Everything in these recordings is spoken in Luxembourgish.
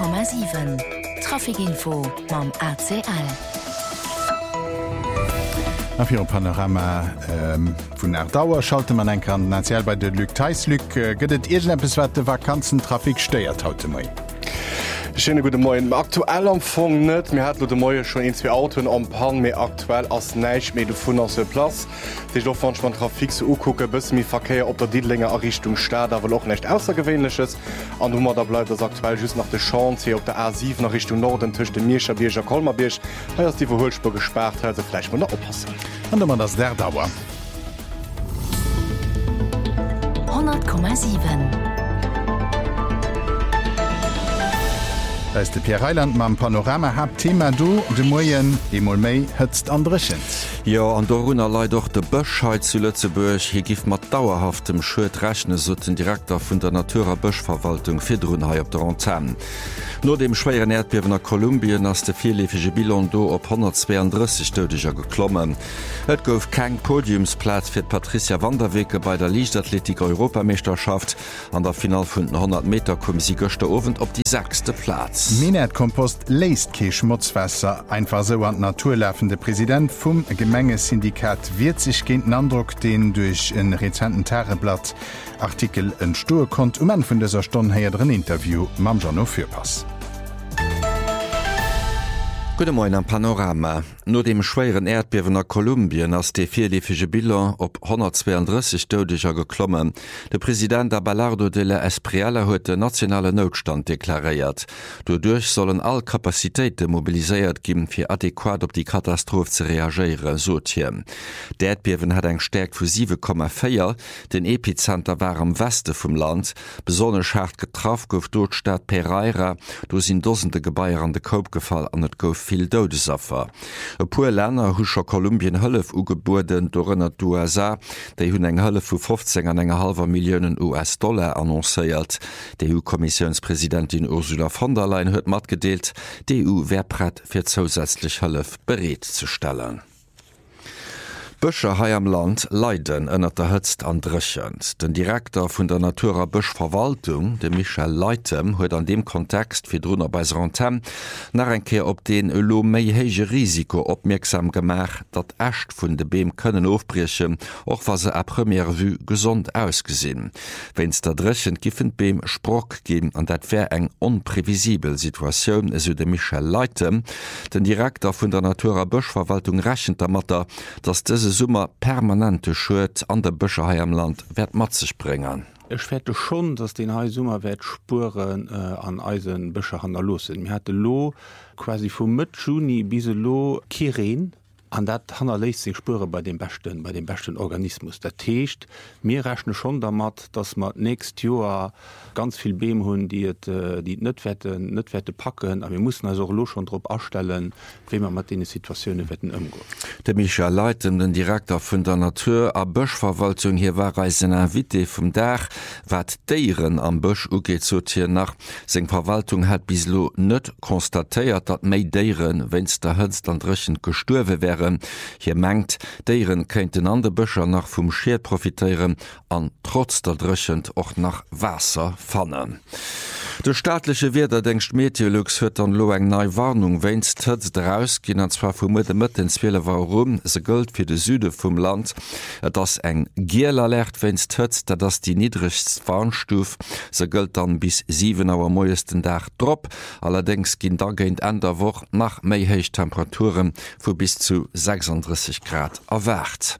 100,7 Trafikinfo mam ACL. Afir op Panorama vun Erdauer schalte man eng an nazill bei de Lück Teislück gëtt Irläppeswert de Vakanzen Trafik steiert haute moi. Schöne gute Morgen. Aktuell am Fong net mir hat de Moie schon in 2 Autoen am Pan mé aktuell ass neich mé de vun as se Platz. Dich doch van man Trafik se ukucke bis mi Verkehr op der Diedlinger Errichtung staat, awer loch nicht außergewöhnliches. An Nummer da bleibt das aktuell just nach de Chance hier op der A7 nach Richtung Norden tisch de Mierscher Bierger Kolmerbiersch, heiers die Verholspur gesperrt se Fleisch man oppassen. An man das der Dauer. 100,7 Da ist de Pierre Heiland mam Panorama hab Thema du de Moien emol méi hëtzt andrechen. Ja, an der Runner leider doch de Bëschheit zu Lützeburg, hier gift mat dauerhaftem Schuld rechne, so den Direktor vun der Naturer Bëschverwaltung Fidrunhai op der Antenne. Nur dem schweren Erdbewener Kolumbien ass de vierlefige Bilon do op 132 Dödeger geklommen. Et gouf keng Podiumsplatz fir Patricia Wanderweke bei der Leichtathletik-Europameisterschaft. An der Final vun 100 Meter kom sie gochte ofend op die 6. Platz. Minetkompost leist ke Schmutzwässer einfach so an naturläfende Präsident vum Gemengesyndikat wird sich gegen den Andruck den durch en rezenten Terreblatt Artikel en Stur kont an vun dieser Stunde her drin Interview mam Jano Fürpass. Gute Morgen am Panorama. Nur dem schweren Erdbewener Kolumbien ass de vierlefige Bilan op 132 Dödeger geklommen. Der Präsident Abelardo de la Espriella huet den nationale Notstand deklariert. Dodurch sollen all Kapazitéite mobiliséiert ginn fir adäquat op die Katastrophe ze reagieren, so Tiem. Der Erdbewen hat eng Stärk vu 7,4. Den Epizenter war am Weste vum Land. Besonders hart getraf gouf dort Stadt Pereira, do sind dosende Gebaier an de Kopfgefall an et gouf viel Dodesaffer. E puer Länner huscher Kolumbien Hëllef ugeboden dorënner d'USA, déi hunn eng Hëlle vu 15,5 Millionen US-Dollar annoncéiert. Die EU-Kommissionspräsidentin Ursula von der Leyen huet mat gedeelt, die EU wär prett fir zusätzlich Hëllef bereet zu stellen. Bëscher hai am Land leiden ënner der hëtzt andrechend. Den Direktor vun der Naturer Bëschverwaltung, de Michel Leitem, huet an dem Kontext fir Drunner bei Rantem nach enkeer op den lo méi héige Risiko opmerksam gemach, dat Ächt vun de Beem kënnen ofbriechen, och was se a premier vu gesund ausgesinn. Wenns der Drechen giffen Beem Sprock gin an dat wär eng onprävisibel Situationun eso de Michel Leitem, den Direktor vun der Naturer Bëschverwaltung rächen der Matter, dats dese Summer permanente Schuld an der Bëscherhai am Land werd matzech bringen. Ich wette schon, dass den Summer werd Spuren an Eisen Bëscherhandel los sind. Mir hatte lo quasi vom mit Juni bis lo Kiren. An dat hanner leist sich Spure bei dem besten Organismus. Der Techt mir rechne schon damit, dass man nächst Jahr ganz viel Beem hunn, die net wette packen, aber wir müssen also lo schon drauf ausstellen, wie man mit den Situationen wetten umgehen. Der Michael Leitem, den Direktor von der Natur- a Bëschverwaltung hier war reisen Invité vom Dach, wat Deieren am Bësch ugeht so hier nach. Seng Verwaltung hat bislo net konstatiert, dat méi Deieren, wenn's der Hënst an Drechend gesturwe wäre. Hier mengt, Deieren könnten an de Bëscher nach vum Schiert profitieren an trotz der Drechend och nach Wasser fannen. De staatliche Weder denkst Meteorlux huet an lo eng nei Warnung wennst hëtz draus ginn an zwar vum Mëtt enswele warum se gëlt fir de Süde vum Land, dats eng Gierlerlärt wennst hëtz, dat ass die niedrigst Warnstuf se gëlt dann bis 7 auer moiesten Dach drop, allerdings ginn da géint en der woch nach méihéich Temperaturen vu bis zu 36 Grad erwart.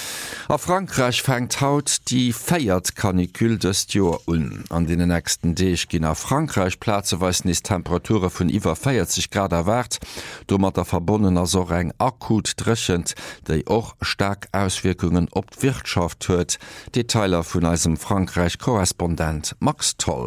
A Frankreich fängt haut die feiert Kanikül des Joer un. An den nächsten Deeg ginn a Frankreich plazeweis is Temperature vun iwwer 40 Grad erwart, do mat der verbonnener so eng akut drechend, déi och stark Auswirkungen op d'Wirtschaft huet. Detailer vun eisem Frankreich-Korrespondent Max Toll.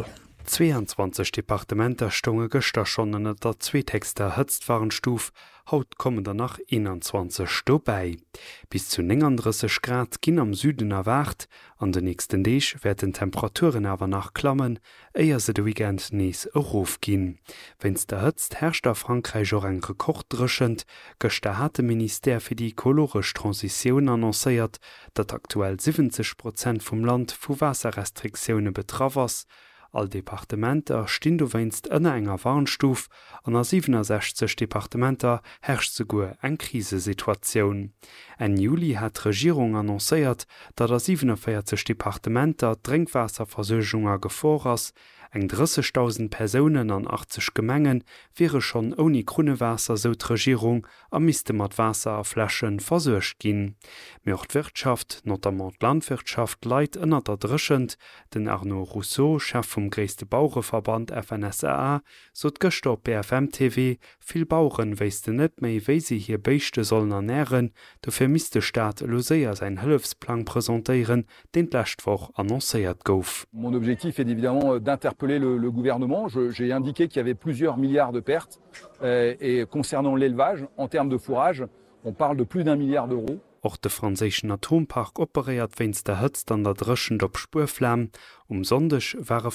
22 Departementer stonge Göster schon in der Zweetexter Hëtztwarenstuf, haut kommen danach 21 Sto bei. Bis zu 39 Grad ginn am Süden erwart, an den nächsten Deeg werden Temperaturen aber nach Klammen, eier se de Weekend nees erruf ginn. Wenn's der Hëtzt herrscht a Frankreich auch eng gekocht drschend, Göster hat de Minister fir die ekologisch Transition annoncéiert, dat aktuell 70% vom Land vu Wasserrestriktionen betraff ass, All Departementer stehen du weinst ënner enger Warnstuf, an der 67 Departementer herrscht sogar eng Krisesituation. En Juli hat Regierung annoncéiert, dat der 47 Departementer Trinkwasserversøchunger gefvor ass, eng 30.000 Personen an 80 Gemengen wäre schon oni Grunewasser so d'Regierung a miste mat Wasser a Flaschen versøcht ginn. Mir Wirtschaft, notamment Landwirtschaft, leit ënner der dreschend, den Arnaud Rousseau, Chef vom gréste Bauureverband FNSA, sot gëcht op BFM TV, vill Bauuren weiste net méi wéi sie hier Beichte sollen ernähren, dofir miste Staat loséier sein Hëlfsplan präsentéieren, den d'Lächtwoch annoncéiert gouf. Mon objectif est évidemment d'interpeller le gouvernement. J'ai indiqué qu'il y avait plusieurs milliards de pertes et concernant l'élevage, en termes de fourrage, on parle de plus d'1 milliard d'euros. Auch de franzéschen Atompark operiert wennns der Hëtzt an der Drëschen op Spurflamm. Sondech waren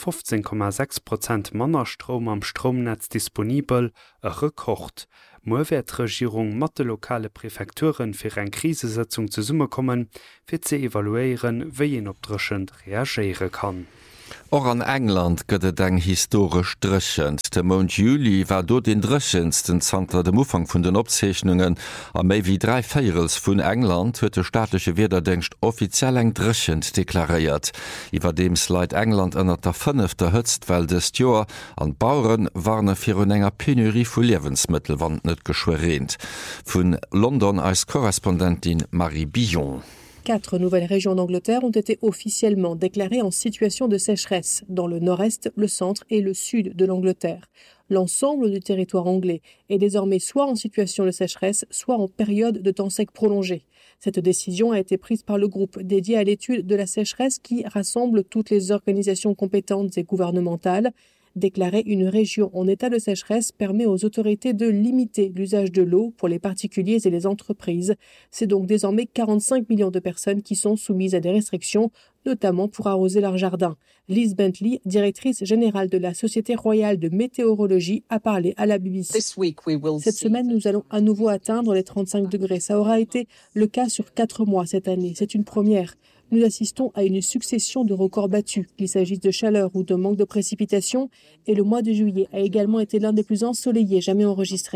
15,6% Mannerstrom am Stromnetz disponibel, e Rekord. Mower d'Regierung mat de lokale Präfekturen fir eng Krisesetzung ze Summe kommen, fir ze evaluieren, wéi en op Drëschend reageiere kann. Or an England gëtt eng historisch drëchend. De Mont Juli war do den drëchendsten Zter dem Ufang vun den Opzeechhnungen a méi wie 3 Féierels vun England huet de staatliche Wederdenkst offiziell eng drëchend deklaréiert. Iwer dems leit England ënner der 5. Hëtztwel des Joer an Bauuren warne fir un enger Penurie vu Liwensmëttelwand net geschwereent. Vun London als Korrespondentin Marie Billon. 4 nouvelles régions d'Angleterre ont été officiellement déclarées en situation de sécheresse dans le nord-est, le centre et le sud de l'Angleterre. L'ensemble du territoire anglais est désormais soit en situation de sécheresse, soit en période de temps sec prolongé. Cette décision a été prise par le groupe dédié à l'étude de la sécheresse qui rassemble toutes les organisations compétentes et gouvernementales. Déclarer une région en état de sécheresse permet aux autorités de limiter l'usage de l'eau pour les particuliers et les entreprises. C'est donc désormais 45 millions de personnes qui sont soumises à des restrictions, notamment pour arroser leurs jardins. Liz Bentley, directrice générale de la Société royale de météorologie, a parlé à la BBC. Cette semaine, nous allons à nouveau atteindre les 35 degrés. Ça aura été le cas sur 4 mois cette année. C'est une première. Nous assistons à une succession de records battus, qu'il s'agisse de chaleur ou de manque de précipitations, et le mois de juillet a également été l'un des plus ensoleillés jamais enregistrés.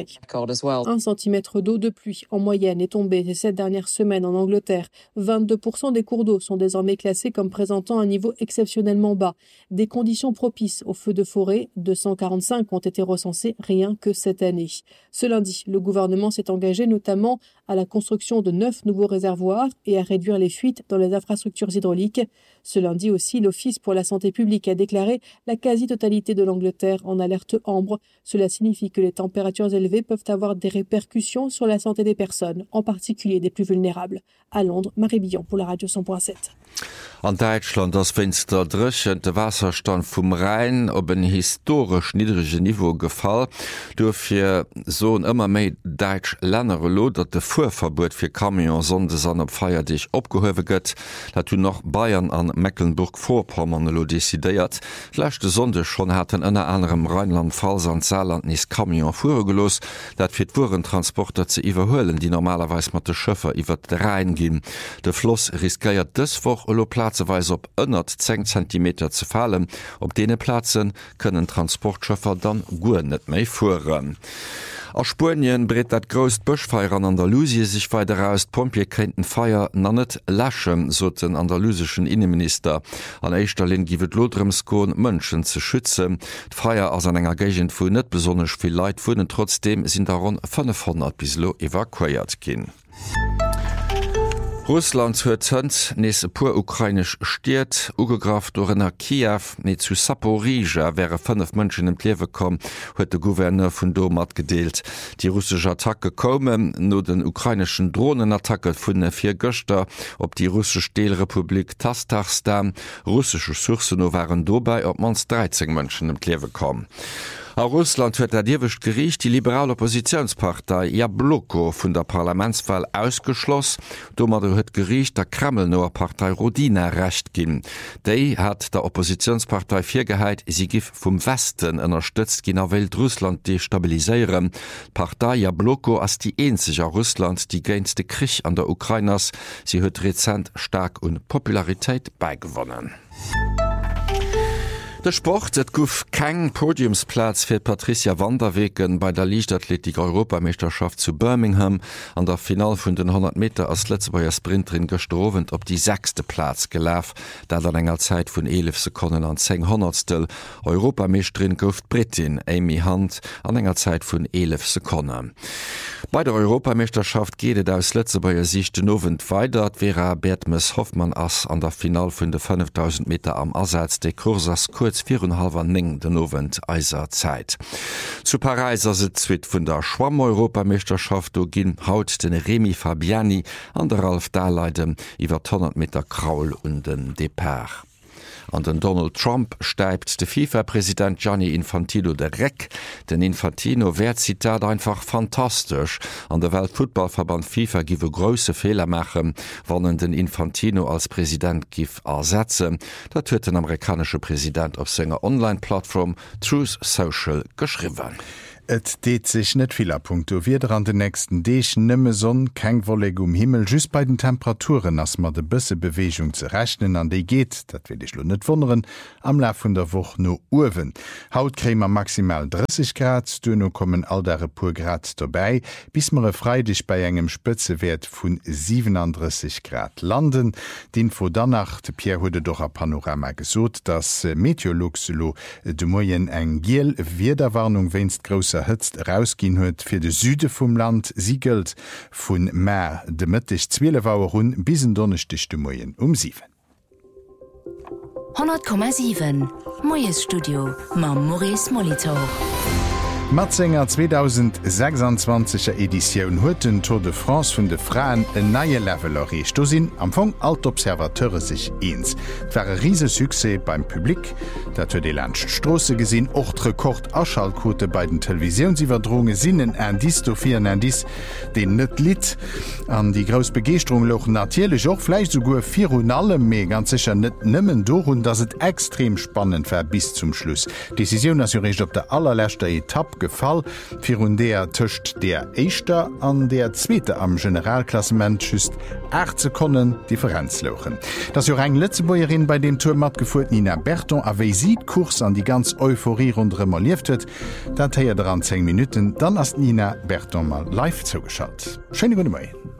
1 centimètre d'eau de pluie en moyenne est tombé ces 7 dernières semaines en Angleterre. 22% des cours d'eau sont désormais classés comme présentant un niveau exceptionnellement bas. Des conditions propices aux feux de forêt, 245 ont été recensés rien que cette année. Ce lundi, le gouvernement s'est engagé notamment à la construction de 9 nouveaux réservoirs et à réduire les fuites dans les infrastructures hydrauliques. Ce lundi aussi, l'Office pour la santé publique a déclaré la quasi-totalité de l'Angleterre en alerte ambre. Cela signifie que les températures élevées peuvent avoir des répercussions sur la santé des personnes, en particulier des plus vulnérables. À Londres, Marie Billon pour la radio 100.7. An Deutschland ass finster drëchend de Wasserstand vum Rhein op een historisch niedrige Niveau gefall, dofir so'n ëmmer méi Deitsch Lännere lo, dat de Fuhrverbot fir Kamion sondes an op Feierdeich opgehowe gëtt, dat hun noch Bayern an Mecklenburg-Vorpommern lo desideiert. Lächte Sonde schon hat en ënner anderem Rheinland-Pfalz an Saarland nis Kamion fuhrgelos, dat fir d'Wurentransporter ze iwwerhhöllen, die normalerweis mat de Schëffer iwwer de Rhein ginn. De Floss riskeiert dëswoch lo Plazeweis op ënnert 10 cm ze fallen. Op dee Plazen kënnen Transportschëffer dann guer net méi fuhren. A Spien breet dat grost Bëchfeier an Andalusie sich weiter aus Pompier kenten Feier nannet lächen, so den andalusischen Innenminister. An Eichterlin giwet Lodremskon Mënschen ze schützen. D'Feier ass an enger Gegent vu net besonnech viel Leiit vunnen, trotzdem sind daron 500 bis lo evakuiert ginn. Russland huet hënnt nees e puer ukrainisch Stiert ugegraf dorenner Kiew net zu Saporija wäre 5 Mënschen em Klewe kom, huet de Gouverneur vun do mat gedeelt. Die russische Attacke komen no den ukrainischen Drohnenattacke vun 4 Göchter op die russsische Deelrepublik Tastachstan. Russische Sourcen no waren dobei op mans 13 Mënschen em Klewe kom. A Russland huet der Dirwicht Gericht die liberale Oppositionspartei Jabloko vun der Parlamentswahl ausgeschloss, dommer huet Gericht der Kremlnoer Partei Rodina recht ginn. Déi hat der Oppositionspartei Virgeheit sie gif vum Westen ënnerstëtzt ginner Welt Russland destabiliseieren. Partei Jabloko ass die einzige Russland die géintste Krich an der Ukrainers, sie huet rezent stark un Popularitéit beigewonnen. Der Sport et gouf keng Podiumsplatz fir Patricia Wanderwegen bei der Leichtathletik Europameisterschaft zu Birmingham an der Final vun den 100 Meter als letzebauer Sprinterin gestrovent op die 6. Platz gelaf, dat an enger Zeit vun 11 Sekunden an 1000stel Europameistrin gouft Britin Amy Hunt an enger Zeit vun 11 Sekunden. Bei der Europameisterschaft gehtt aus letzebauer Sicht den Novent weiter, wäre Bertmes Hoffmann ass an der Final vun de 5000 Meter am Ersatz de Kursas kurz 4,5 den Novent eiser Zeit. Zu Pariser sitzwit vun der Schwamm-Europameisterschaft do ginn haut den Remy Fabiani an der Ralf Daleiden iwwer 100 Meter Kraul und den Depart. An den Donald Trump steibt de FIFA-Präsident Gianni Infantino de Reck. Den Infantino wär Zitat einfach fantastisch. An der Weltfußballverband FIFA giwe grosse Fehler machen, wann den Infantino als Präsident gif ersetzen. Dat huet den amerikanische Präsident auf senger Online-Plattform Truth Social geschrieben. Et deet sich net vieler Punkto wieder an den nächsten Deeg nëmme sonn keng Wolleg Himmel just bei den Temperaturen ass mat de bësse Bewegung ze rechnen an déi geht, dat will ich lo net wunderen, am Lauf vun der Woch no Uwen. Haut krämer maximal 30 Grad, Dëno kommen all dere pur Grad dabei, bis mere freidig bei engem Spëtzewert vun 37 Grad landen. D'Info danach de Pierre hude doch a Panorama gesot, dass Meteorologslo de Moien eng Giel Wiederwarnung wennst grosser hëtzt rausgin huet fir de Süde vum Land siegelt vun Mä de mëttich 12 Auer hun bisen donnechtich de Moien 7. 100,7 Moies Studio ma Maurice Molitor. Matzinger 2026er Editionioun huet den Tour de France vun de Fraen en neie Level errecht. Do sinn am Fong Altobservateure sich eens. D'ware Riesesuse beim Publik, dat huet de Landstrosse gesinn och Rekord Aschallquote bei den Televisionsiwwerdroge sinninnen en Dystophieren en Dis den net Lit an die Gros Begeerung lochen natierlech och fleich so goer 4 allem méi ganz sicher net nëmmen do hun, dats et extrem spannend wär bis zum Schluss. Decision as recht op der allerlächte Etappe gefall fir hun der töcht der Eischter an der Zweete am Generalklassement schüst 8 Sekunden Differenz lochen. Das jo eng Letzebäuerin bei dem Tour mat gefuert Nina Berton aéi sieht Kurs an die ganz Euphorie rundremmer lieft huet, dat heier daran 10 Minuten, dann ass Nina Berton mal live zugeschaltet. Schöne gute Morgen.